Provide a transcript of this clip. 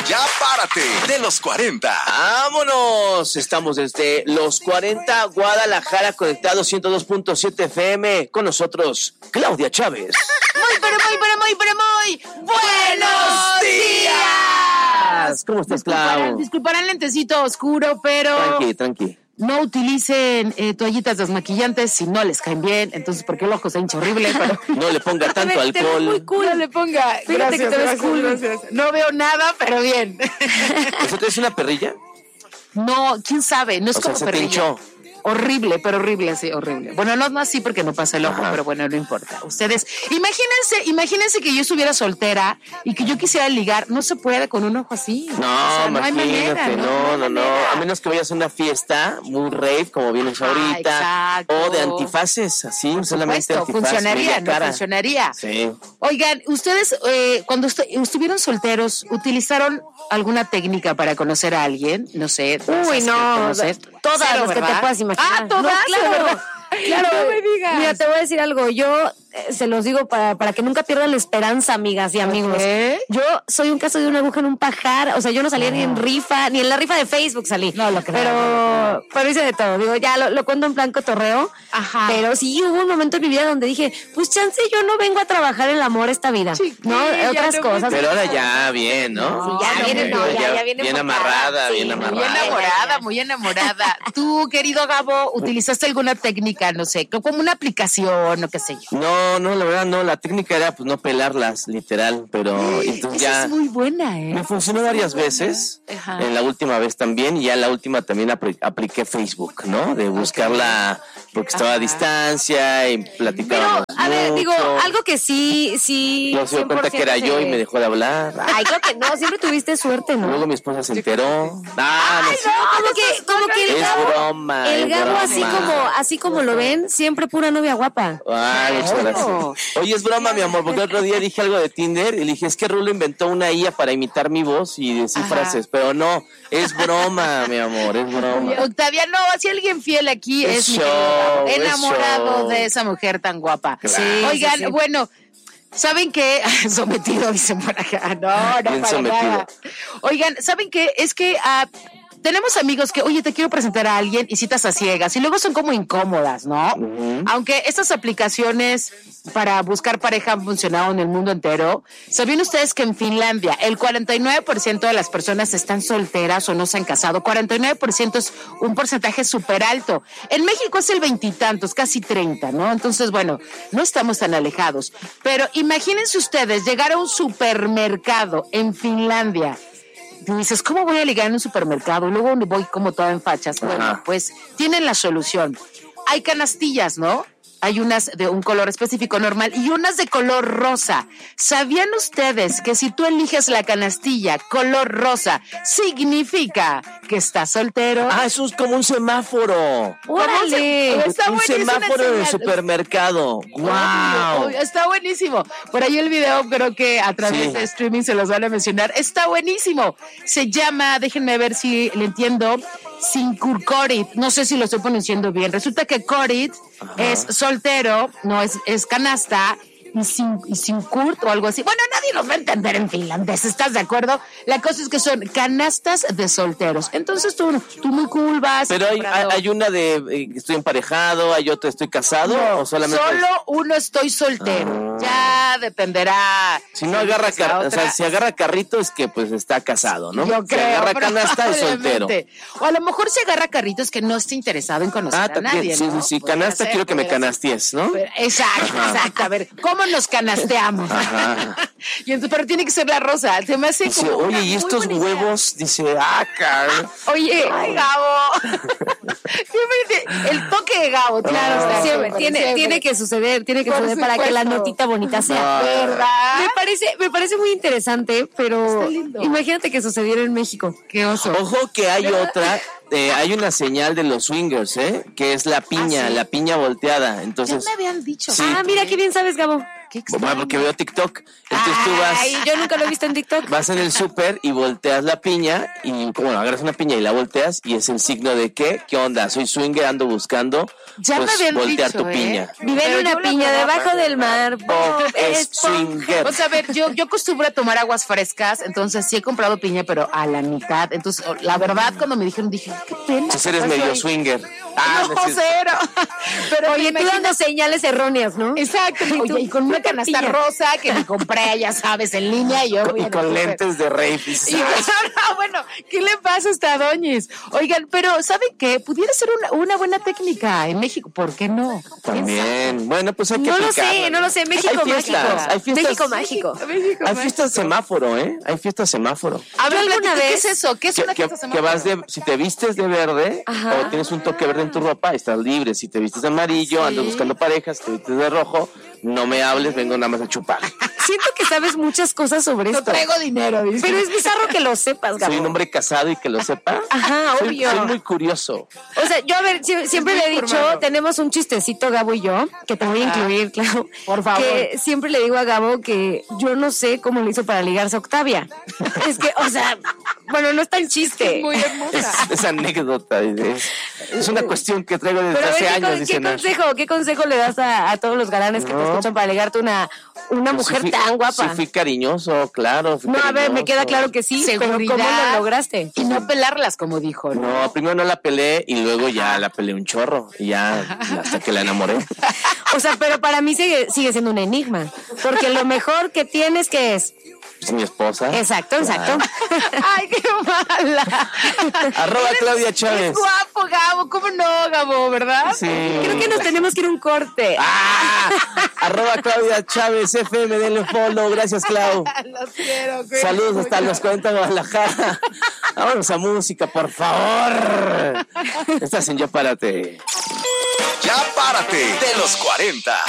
ya párate de los 40. ¡Vámonos! Estamos desde los 40 Guadalajara conectados 102.7 FM. Con nosotros, Claudia Chávez. Muy buenos días. ¿Cómo estás, Clau? Disculparán lentecito oscuro, pero Tranqui. no utilicen toallitas desmaquillantes si no les caen bien. Entonces, porque el ojo se hincha horrible, pero No le ponga tanto alcohol. muy cool. No le ponga. Fíjate que te ves cool. Gracias. No veo nada, pero bien. ¿Eso te es una perrilla? No, quién sabe, no es como se te perrilla. hinchó. Horrible, pero horrible, sí, horrible. Bueno, no así porque no pasa el ojo, pero bueno, no importa. Ustedes, imagínense que yo estuviera soltera y que yo quisiera ligar, no se puede con un ojo así. No, no hay manera, no. A menos que vayas a una fiesta, muy rave, como vienes ahorita. Exacto. O de antifaces, así, Por solamente supuesto, antifaces. funcionaría, media cara. funcionaría. Sí. Oigan, ustedes cuando estuvieron solteros, ¿utilizaron alguna técnica para conocer a alguien? No sé. Uy, no, todas Cero, las que ¿verdad? te puedas imaginar. Ah, todas, no, claro. Claro, no me digas. Mira, te voy a decir algo. Yo se los digo para que nunca pierdan la esperanza, amigas y amigos. ¿Qué? Yo soy un caso de una aguja en un pajar. O sea, yo no salí ni en rifa, ni en la rifa de Facebook salí. No lo creo. Pero hice de todo. Digo, ya lo cuento en plan cotorreo. Ajá. Pero sí hubo un momento en mi vida donde dije, pues chance yo no vengo a trabajar el amor esta vida. Chiquilla, ¿no? Otras no cosas. Pero ahora ya bien, ¿no? Sí, ya viene, no, ya viene bien enfocada. amarrada, Sí, bien muy amarrada. Muy enamorada. Tú, querido Gabo, ¿utilizaste alguna técnica, no sé, como una aplicación o qué sé yo? No, la verdad no, la técnica era pues no pelarlas, literal, pero entonces Esa ya es muy buena, me funcionó varias veces, Ajá. en la última vez también, y ya la última también apliqué Facebook, ¿no? De buscarla porque estaba a distancia y Pero, platicábamos a ver, mucho. digo, algo que sí. Luego se dio cuenta que era yo y me dejó de hablar. Ay, creo que no, siempre tuviste suerte, ¿no? Luego mi esposa se enteró. No sé. Como que el Es Gabo, broma. el es Gabo broma. así como lo ven, siempre pura novia guapa. Ay, muchas gracias. Oye, es broma, mi amor, porque el otro día dije algo de Tinder y le dije, es que Rulo inventó una IA para imitar mi voz y decir frases, pero no, es broma, mi amor, es broma. Octaviano, si alguien fiel aquí Es es mi show, querido Gabo, es enamorado show. de esa mujer tan guapa. Claro. Oigan, sí. bueno, ¿saben qué? Sometido, dicen por acá. No, Bien para sometido. nada. Oigan, ¿saben qué? Es que tenemos amigos que, oye, te quiero presentar a alguien y citas a ciegas y luego son como incómodas, ¿no? Aunque estas aplicaciones para buscar pareja han funcionado en el mundo entero, ¿sabían ustedes que en Finlandia el 49% de las personas están solteras o no se han casado? 49% es un porcentaje súper alto. En México es el 20 y tantos, casi 30, ¿no? Entonces, bueno, no estamos tan alejados. Pero imagínense ustedes llegar a un supermercado en Finlandia. Y dices, ¿cómo voy a ligar en un supermercado? Y luego voy como toda en fachas. Bueno, Ajá. pues tienen la solución. Hay canastillas, ¿no? Hay unas de un color específico normal y unas de color rosa. ¿Sabían ustedes que si tú eliges la canastilla color rosa, significa que estás soltero? Ah, eso es como un semáforo. ¡Órale! Está Un buenísimo, semáforo una de señal. supermercado. ¡Wow! Obvio, está buenísimo. Por ahí el video creo que a través Sí. de streaming se los van a mencionar. Está buenísimo. Se llama, déjenme ver si le entiendo, Sinkurkorit. No sé si lo estoy pronunciando bien. Resulta que Korit es soltero, no es canasta. Y sin Kurt o algo así. Bueno, nadie los va a entender en finlandés, ¿estás de acuerdo? La cosa es que son canastas de solteros. Entonces tú muy cool vas. Pero comprando. hay una de estoy emparejado, hay otra estoy casado, No, o solamente. solo uno estoy soltero. Ya dependerá. Si no agarra, la o sea, si agarra carrito es que pues está casado, ¿no? Yo Si creo. agarra canasta es soltero. probablemente. O a lo mejor si agarra carritos que no esté interesado en conocer a También, nadie, sí, ¿no? sí, Podría canasta ser, quiero que me podría ser. canasties, ¿no? Exacto. A ver, ¿cómo nos canasteamos? Y entonces, pero tiene que ser la rosa. Se me hace Dice, como. oye, una y muy estos buena idea. huevos, dice, cabrón. Oye, ay, Gabo. Siempre el toque de Gabo, claro. está Siempre, siempre. tiene que suceder Por para que la supuesto. notita bonita sea. ¿Verdad? Me parece muy interesante, pero Está lindo. imagínate que sucediera en México. Qué oso. Ojo que hay otra hay una señal de los swingers, que es la piña, ¿sí? La piña volteada. Entonces, Ya me habían dicho. Sí. Mira qué bien sabes, Gabo. Qué extraño. bueno, porque veo TikTok. Entonces tú vas... Ay, yo nunca lo he visto en TikTok. Vas en el súper y volteas la piña y, bueno, agarras una piña y la volteas y es el signo de ¿qué onda? Soy swinger, ando buscando, Ya me pues, habían voltear dicho, tu piña. Vive Pero en yo una la piña verdad, debajo del mar. Bob es Bob. swinger. O sea, a ver, yo acostumbro a tomar aguas frescas, entonces sí he comprado piña, pero a la mitad. Entonces, la verdad, cuando me dijeron, dije, qué pena. Entonces eres ¿qué medio soy? swinger. No, es cierto. cero. Pero Oye, me tú imagino- dando señales erróneas, ¿no? Exacto. Oye, y con una canasta piña. rosa que me compré, ya sabes, en línea y yo voy Y en el con súper. lentes de rave. Y no, bueno, ¿qué le pasa a esta doñis? Oigan, pero ¿saben qué? Pudiera ser una buena técnica en México, ¿por qué no? También. Bueno, pues hay que No lo aplicarla, sé, no lo sé. México Hay fiestas, mágico. hay fiestas. México mágico. Hay fiestas semáforo, Hay fiestas semáforo. A ver, ¿Yo alguna platícate, ¿qué vez? es eso? ¿Qué es una Que fiesta vas semáforo? si te vistes de verde Ajá. o tienes un toque verde en tu ropa, estás libre. Si te vistes de amarillo, andas buscando parejas, te vistes de rojo, no me hables, vengo nada más a chupar. Siento que sabes muchas cosas sobre No esto. traigo dinero, dice. Pero es bizarro que lo sepas, Gabo. Soy un hombre casado y que lo sepa. Ajá, obvio. Soy muy curioso. O sea, yo a ver, siempre muy le he dicho, informado. tenemos un chistecito, Gabo y yo, que te voy a incluir, claro. Por favor. Que siempre le digo a Gabo que yo no sé cómo le hizo para ligarse a Octavia. Es que, o sea, bueno, no es tan chiste. Muy hermosa. Es anécdota. Es una cuestión que traigo desde Pero a hace ver, años. ¿qué Dice Nash. consejo le das a todos los galanes que te No. escuchan para ligarte una Pues mujer sí tan guapa? Sí fui cariñoso, claro. No, a ver, me queda claro que sí, pero ¿cómo Seguridad. lo lograste? Y no pelarlas, como dijo. ¿no? No, primero no la peleé y luego ya la peleé un chorro. Y ya hasta que la enamoré. O sea, pero para mí sigue siendo un enigma. Porque lo mejor que tienes, ¿qué es? Es mi esposa. Exacto. Ay, qué mala. Arroba Claudia Es Chávez. guapo, Gabo. ¿Cómo no, Gabo, verdad? Sí. Creo que nos tenemos que ir a un corte. Arroba Claudia Chávez FM, denle follow. Gracias, Clau. Los quiero. Saludos hasta los 40 de Guadalajara. Vámonos a música, por favor. Estás en Ya Párate. Ya párate de los 40.